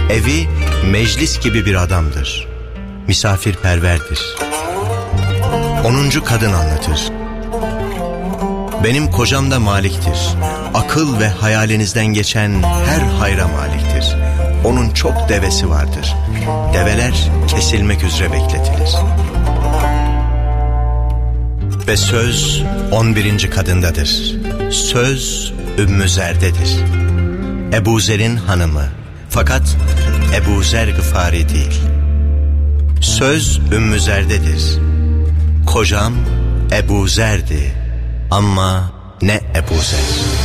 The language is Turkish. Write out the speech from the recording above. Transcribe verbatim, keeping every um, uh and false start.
Evi meclis gibi bir adamdır. Misafirperverdir. Onuncu kadın anlatır. Benim kocam da maliktir. Akıl ve hayalinizden geçen her hayra maliktir. Onun çok devesi vardır. Develer kesilmek üzere bekletilir. Ve söz on birinci kadındadır. Söz Ümmü Zer'dedir. Ebu Zer'in hanımı. Fakat Ebu Zer Gıfari değil. Söz Ümmü Zer'dedir. Kocam Ebu Zer'di ama ne Ebu Zer.